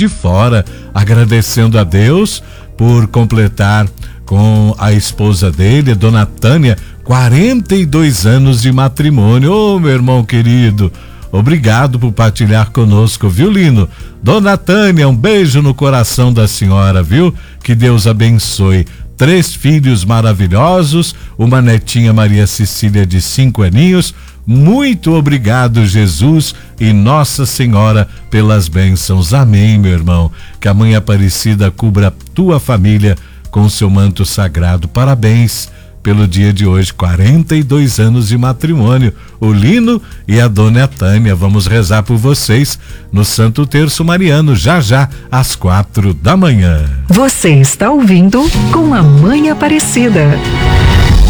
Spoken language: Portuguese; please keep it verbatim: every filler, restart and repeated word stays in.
de Fora, agradecendo a Deus por completar com a esposa dele, Dona Tânia, quarenta e dois anos de matrimônio. Ô, meu irmão querido, obrigado por partilhar conosco, viu, Lino? Dona Tânia, um beijo no coração da senhora, viu? Que Deus abençoe. Três filhos maravilhosos, uma netinha Maria Cecília de cinco aninhos. Muito obrigado, Jesus e Nossa Senhora, pelas bênçãos. Amém, meu irmão. Que a Mãe Aparecida cubra a tua família com seu manto sagrado. Parabéns pelo dia de hoje, quarenta e dois anos de matrimônio, o Lino e a Dona Tânia. Vamos rezar por vocês no Santo Terço Mariano, já já, às quatro da manhã. Você está ouvindo Com a Mãe Aparecida.